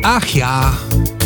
Ach ja,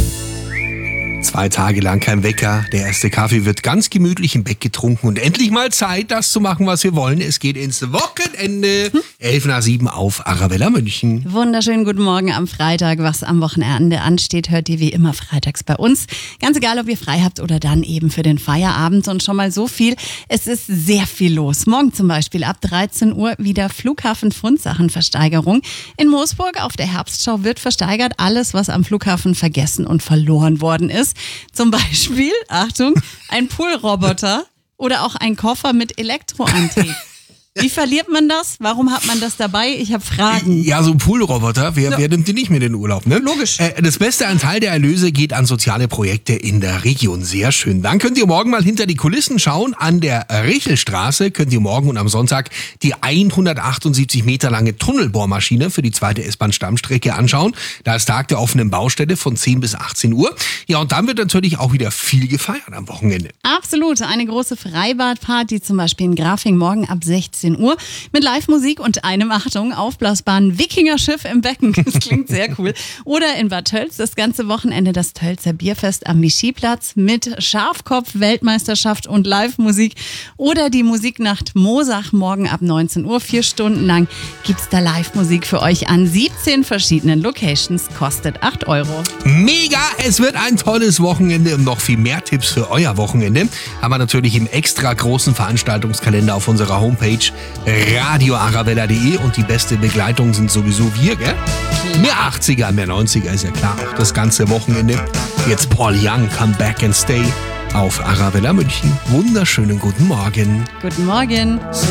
2 Tage lang kein Wecker. Der erste Kaffee wird ganz gemütlich im Bett getrunken und endlich mal Zeit, das zu machen, was wir wollen. Es geht ins Wochenende. 6:11 auf Arabella München. Wunderschönen guten Morgen am Freitag. Was am Wochenende ansteht, hört ihr wie immer freitags bei uns. Ganz egal, ob ihr frei habt oder dann eben für den Feierabend. Und schon mal so viel, es ist sehr viel los. Morgen zum Beispiel ab 13 Uhr wieder Flughafen-Fundsachen-Versteigerung. In Moosburg auf der Herbstschau wird versteigert alles, was am Flughafen vergessen und verloren worden ist. Zum Beispiel, Achtung, ein Poolroboter oder auch ein Koffer mit Elektroantrieb. Wie verliert man das? Warum hat man das dabei? Ich habe Fragen. Ja, so ein Poolroboter, wer nimmt die nicht mit in den Urlaub, ne? Logisch. Das beste ein Teil der Erlöse geht an soziale Projekte in der Region. Sehr schön. Dann könnt ihr morgen mal hinter die Kulissen schauen. An der Richelstraße könnt ihr morgen und am Sonntag die 178 Meter lange Tunnelbohrmaschine für die 2. S-Bahn-Stammstrecke anschauen. Da ist Tag der offenen Baustelle von 10 bis 18 Uhr. Ja, und dann wird natürlich auch wieder viel gefeiert am Wochenende. Absolut. Eine große Freibadparty, zum Beispiel in Grafing, morgen ab 16 Uhr mit Live-Musik und einem, Achtung, aufblasbaren Wikinger-Schiff im Becken. Das klingt sehr cool. Oder in Bad Tölz das ganze Wochenende das Tölzer Bierfest am Vichy-Platz mit Schafkopf-Weltmeisterschaft und Live-Musik. Oder die Musiknacht Mosach morgen ab 19 Uhr. 4 Stunden lang gibt's da Live-Musik für euch an 17 verschiedenen Locations. Kostet 8 €. Mega! Es wird ein tolles Wochenende und noch viel mehr Tipps für euer Wochenende haben wir natürlich im extra großen Veranstaltungskalender auf unserer Homepage radioarabella.de und die beste Begleitung sind sowieso wir, gell? Mehr 80er, mehr 90er ist ja klar, auch das ganze Wochenende. Jetzt Paul Young, Come Back and Stay auf Arabella München. Wunderschönen guten Morgen. Guten Morgen.